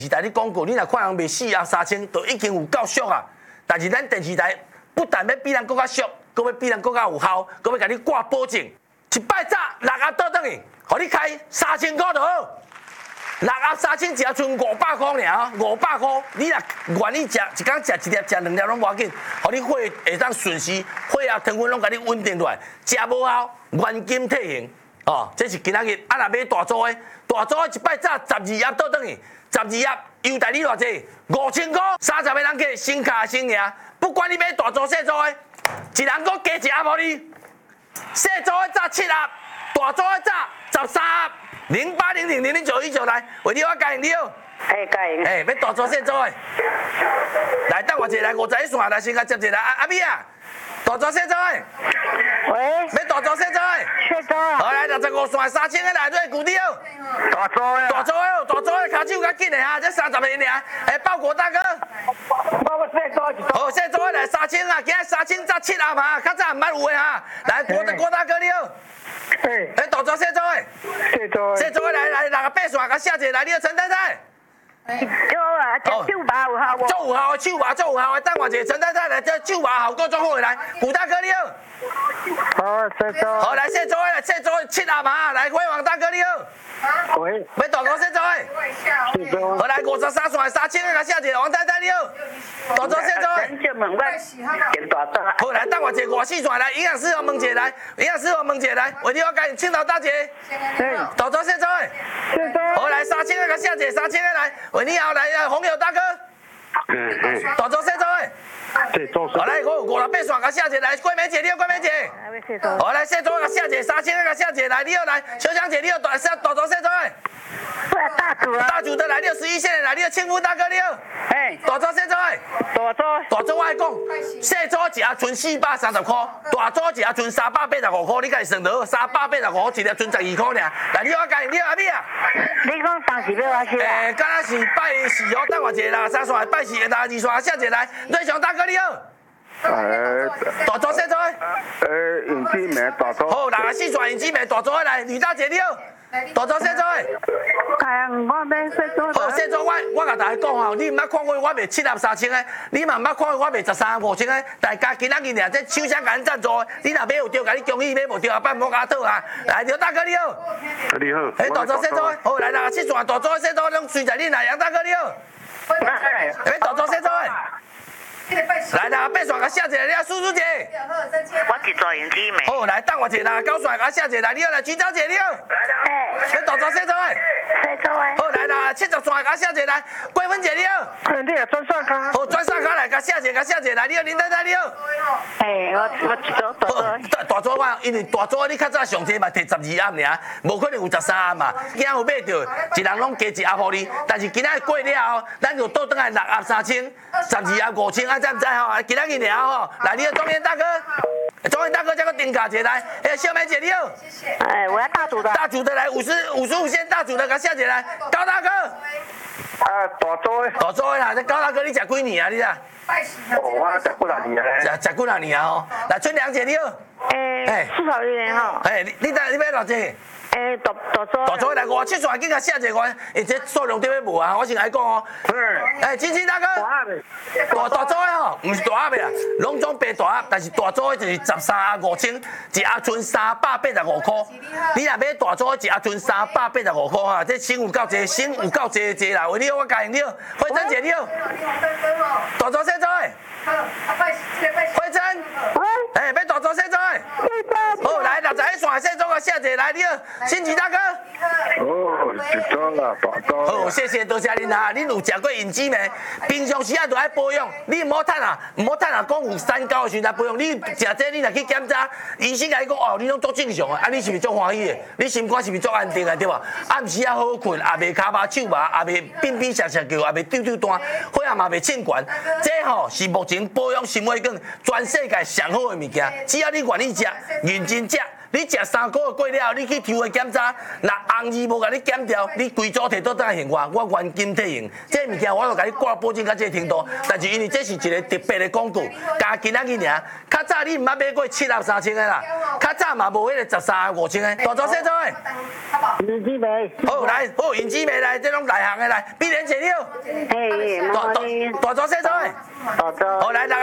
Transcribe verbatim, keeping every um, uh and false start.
电视台你广告，你若看人卖四啊三千，都已经有够俗啊。但是咱电视台不但要比人更较俗，阁要比人更较有效，阁要甲你挂保证，一摆早六盒倒转去，互你开三千块就好。六盒三千，只剩五百块尔，五百块，你若愿意食一工食一粒、食两粒拢无要紧，互你血会当顺时，血压、糖分拢甲你稳定落来，食无效，原金退行。哦，这是今仔日啊！若买大组的，大组的一摆早十二盒倒转去，十二盒优待你偌济？五千块，三十个人计，新卡新赢。不管你买大组、小组的，一人搁加一盒互你。小组的早七盒，大组的早十三盒。零八零零零零九一九来，为你我加赢了。 哎，加赢。 哎，要大组、小组的，来等我一下来五十一线来先甲接一个阿阿美啊，大组、小组的。 喂。 要大组、小组的。 小组啊。 好来，六十五线三千个来对股掉。 大组的。 大组的哦，大组的卡手较紧的哈，这三十个尔。哎，报国大哥。 报个小组一组。 好，小组的来三千啊，今日三千早七盒嘛，较早唔捌有的哈。来，国国大哥你好。 哎。 哎，大组、小组的。 小组。 小组的来来，六个八线甲写一个来，你好陈太太。 有啊，这手把有效无？ 做有效的手把，做有效的，等我一下陈太太来，这手把效果做好的来，古大哥你好。 好，小组。 好，来小组的来，小组的七盒嘛，来辉煌大哥你好。 喂。 要大组、小组的。 小组。 好来，五十三线三千个甲写一个，王太太你好。大组、小组的。 真正问我跟大组。 好来，等我一下五四线来，营养师我问一下来，营养师我问一下来，为你我赶青岛大姐。大组、小组的。 小组。 好来，三千个甲写一个，三千个来，为你好来啊，红友大哥。 嗯嗯。 大组、小组的。 对，做好来，我有五六八线甲写一个来，桂梅姐你好，桂梅姐。好来，小组甲写一个，三千个甲写一个来，你好来，小香姐你好，大小大组、小组的。 大组啊。 大组的来，你好十一线的来，你好庆福大哥你好。 哎。 大组、小组的。 大组。 大组我爱讲，小组一盒存四百三十块，大组一盒存三百八十五块，你家算得三百八十五一粒存十二块尔。来，你好，介你好阿美啊。 你讲当时要我写啊？ 诶，敢若是拜四哦，等我一下啦，三线拜四，啦二线写一个来，瑞祥大哥你好。 呃。 大组、小组的。 呃，用之名大组。 好，六个四线用之名大组的来，吕大姐你好。大组、小组的。 哎，我买小组。 好，小组我我甲大家讲吼，你毋捌看过我卖七盒三千的，你嘛毋捌看过我卖十三盒五千的，大家今仔日俩这手声甲咱赞助，你若买有对，甲你恭喜；买无对，后摆莫甲我讨啊。来，刘大哥你好。 你好。 哎，大组、小组的，好来啦，七线大组、小组拢随在你啦，杨大哥你好。哎，大组、小组的。来啦，八线甲写一个，你好，叔叔姐。 我一做用之名。 好，来等我一下啦，九线甲写一个来，你好，来徐小姐你好。 哎。 哎，大组、小组的。 小组的。 好来啦，七十线甲写一个来，桂芬姐你好。 你也转刷卡。 好，转刷卡来甲写一个，甲写一个来，你好，林太太你好。 哎，我我一组大组。 大大组我，因为大组你较早上车嘛摕十二盒尔，无可能有十三盒嘛。今仔有买着，一人拢加一盒互你。但是今仔过了后，咱就倒转来六盒三千，十二盒五千，啊，知唔知吼？今仔日尔吼，来你好，庄园大哥，庄园大哥这个定价一来，哎，小梅姐你好。 谢谢。哎，我要大组的。 大组的来，五十五十五线大组的，甲写一个来，高大哥。 啊，大组的。 大组的啦，这高大哥你食几年啊？你啊？ 哦，我食几廿年啊。 食食几廿年啊？吼，来春良姐你好。 诶，至少一年吼。 哎，你你你买偌济？ 诶，大大组。 大组来五七线，紧甲写一个我，而且数量对要无啊，我先来讲哦。 嗯。 哎，金星大哥。大盒的。大大组的吼，唔是大盒的啦，拢总白大盒，但是大组的就是十三盒五千，一盒存三百八十五块。你若买大组的，一盒存三百八十五块哈，这省有够济，省有够济济啦。为你好，我教你好，慧珍姐你好。大组小组的。慧珍。哎，要大组小组的。好，来六十一线小组个写一个来，你好，新奇大哥。 哦，一组啦，大组。 好，谢谢多谢恁哈，恁有食过银枝没？平常时啊都爱保养，你唔好趁啊，唔好趁啊，讲有三高的时阵保养。你食这你若去检查，医生甲你讲哦，你拢足正常的，啊，你是毋是足欢喜的？你心肝是毋是足安定的，对无？暗时啊好困，也袂骹麻手麻，也袂变变石石叫，也袂丢丢单，血压嘛袂凊悬。这吼是目前保养心血管全世界上好的物件，只要你愿意食，认真食。 你食三个月过了，你去抽个检查，若红字无甲你检调，你规组摕倒倒来还我，我原金退用。这物件我就甲你挂保证到这个程度，但是因为这是一个特别的广告，加今仔日尔。较早你毋捌买过七十三千的啦，较早嘛无迄个十三五千的。大组小组的。 银子梅。 好来，好银子梅来，这种内行的来，比连姐了。 嘿， 大大大组小组的。 大组。 好来，六